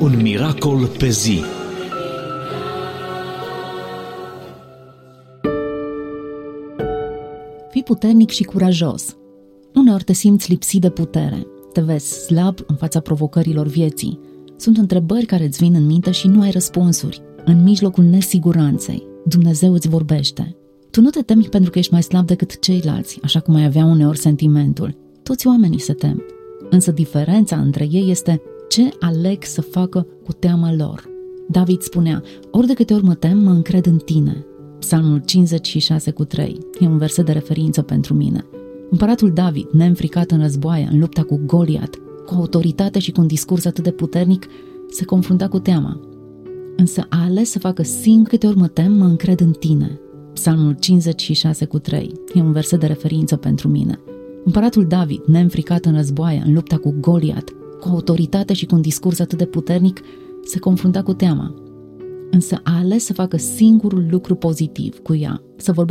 Un miracol pe zi. Fii puternic și curajos. Uneori te simți lipsit de putere. Te vezi slab în fața provocărilor vieții. Sunt întrebări care îți vin în minte și nu ai răspunsuri. În mijlocul nesiguranței, Dumnezeu îți vorbește. Tu nu te temi pentru că ești mai slab decât ceilalți, așa cum ai avea uneori sentimentul. Toți oamenii se tem. Însă diferența între ei este ce aleg să facă cu teama lor. David spunea: ori de câte ori mă tem, mă încred în tine. Psalmul 56:3 e un verset de referință pentru mine. Împăratul David, neînfricat în războaie, în lupta cu Goliat, cu autoritate și cu un discurs atât de puternic, se confrunta cu teama. Însă a ales să facă singur: câte ori mă tem, mă încred în tine. Psalmul 56:3 e un verset de referință pentru mine. Împăratul David, neînfricat în războaie, în lupta cu Goliat, cu autoritate și cu un discurs atât de puternic, se confrunta cu teama. Însă a ales să facă singurul lucru pozitiv cu ea, să vorbească